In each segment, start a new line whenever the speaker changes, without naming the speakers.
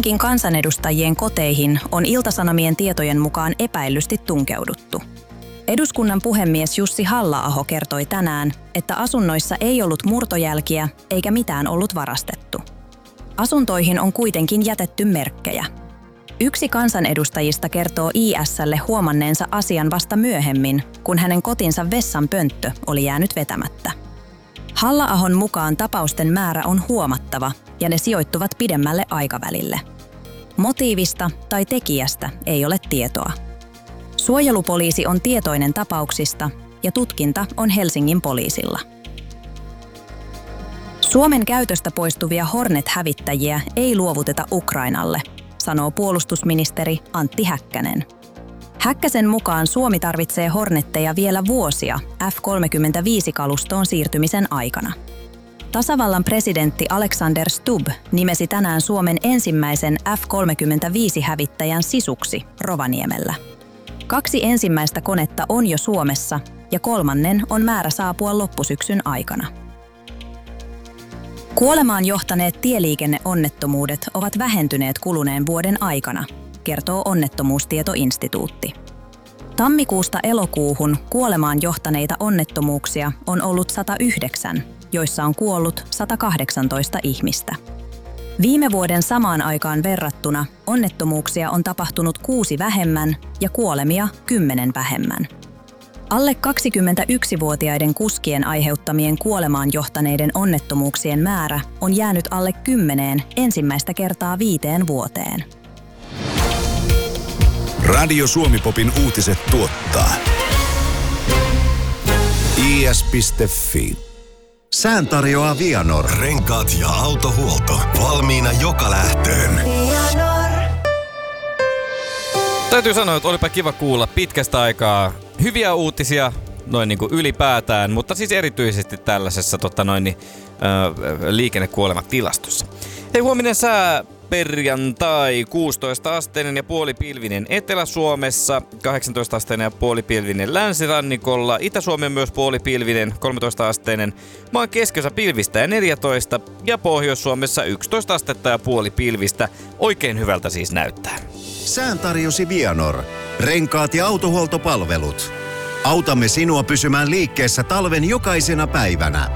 Joidenkin kansanedustajien koteihin on Ilta-Sanomien tietojen mukaan epäillysti tunkeuduttu. Eduskunnan puhemies Jussi Halla-aho kertoi tänään, että asunnoissa ei ollut murtojälkiä eikä mitään ollut varastettu. Asuntoihin on kuitenkin jätetty merkkejä. Yksi kansanedustajista kertoo IS:lle huomanneensa asian vasta myöhemmin, kun hänen kotinsa vessanpönttö oli jäänyt vetämättä. Halla-ahon mukaan tapausten määrä on huomattava ja ne sijoittuvat pidemmälle aikavälille. Motiivista tai tekijästä ei ole tietoa. Suojelupoliisi on tietoinen tapauksista ja tutkinta on Helsingin poliisilla. Suomen käytöstä poistuvia Hornet-hävittäjiä ei luovuteta Ukrainalle, sanoo puolustusministeri Antti Häkkänen. Häkkäsen mukaan Suomi tarvitsee Hornetteja vielä vuosia F-35-kalustoon siirtymisen aikana. Tasavallan presidentti Alexander Stubb nimesi tänään Suomen ensimmäisen F-35-hävittäjän sisuksi Rovaniemellä. 2 ensimmäistä konetta on jo Suomessa ja 3. on määrä saapua loppusyksyn aikana. Kuolemaan johtaneet tieliikenneonnettomuudet ovat vähentyneet kuluneen vuoden aikana, kertoo Onnettomuustietoinstituutti. Tammikuusta elokuuhun kuolemaan johtaneita onnettomuuksia on ollut 109, joissa on kuollut 118 ihmistä. Viime vuoden samaan aikaan verrattuna onnettomuuksia on tapahtunut 6 vähemmän ja kuolemia 10 vähemmän. Alle 21-vuotiaiden kuskien aiheuttamien kuolemaan johtaneiden onnettomuuksien määrä on jäänyt alle 10 ensimmäistä kertaa 5 vuoteen.
Radio Suomi-popin uutiset tuottaa is.fi.
Sään tarjoaa Vianor.
Renkaat ja autohuolto. Valmiina joka lähtöön.
Täytyy sanoa, että olipa kiva kuulla pitkästä aikaa hyviä uutisia noin niin kuin ylipäätään, mutta siis erityisesti tällaisessa liikennekuolematilastossa. Hei, huominen sää perjantai, 16-asteinen ja puolipilvinen Etelä-Suomessa, 18-asteinen ja puolipilvinen länsirannikolla, Itä-Suomen myös puolipilvinen, 13-asteinen, maan keskiosä pilvistä ja 14, ja Pohjois-Suomessa 11 astetta ja puolipilvistä. Oikein hyvältä siis näyttää.
Sään tarjosi Vianor. Renkaat ja autohuoltopalvelut. Autamme sinua pysymään liikkeessä talven jokaisena päivänä.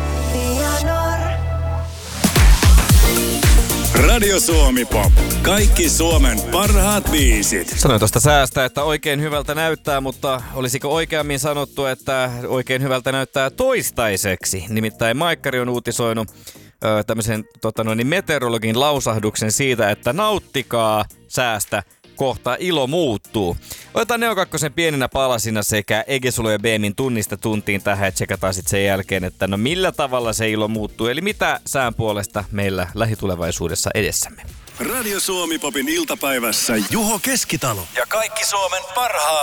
Radio Suomi-pop. Kaikki Suomen parhaat biisit.
Sanoin tuosta säästä, että oikein hyvältä näyttää, mutta olisiko oikeammin sanottu, että oikein hyvältä näyttää toistaiseksi? Nimittäin Maikkari on uutisoinut tämmöisen meteorologin lausahduksen siitä, että nauttikaa säästä, kohta ilo muuttuu. Otetaan Neo 2 pieninä palasina sekä Egesulo ja Beemin tunnista tuntiin tähän ja tsekataan sitten sen jälkeen, että no millä tavalla se ilo muuttuu. Eli mitä sään puolesta meillä lähitulevaisuudessa edessämme.
Radio Suomi-popin iltapäivässä Juho Keskitalo ja kaikki Suomen parhaat